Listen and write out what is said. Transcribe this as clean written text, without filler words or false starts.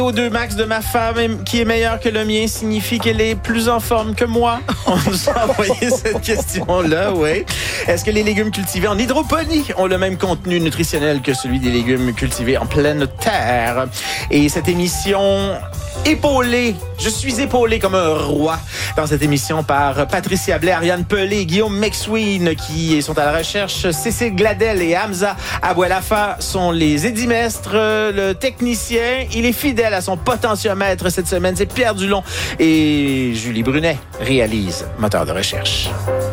CO2 max de ma femme qui est meilleur que le mien signifie qu'elle est plus en forme que moi? On nous a envoyé cette question-là, oui. Est-ce que les légumes cultivés en hydroponie ont le même contenu nutritionnel que celui des légumes cultivés en pleine terre? Et cette émission je suis épaulé comme un roi dans cette émission par Patricia Blais, Ariane Pelé, Guillaume McSween qui sont à la recherche, Cécile Gladel et Hamza Abouelafa sont les édimestres, le technicien, il est fidèle à son potentiomètre cette semaine, c'est Pierre Dulon et Julie Brunet réalise moteur de recherche.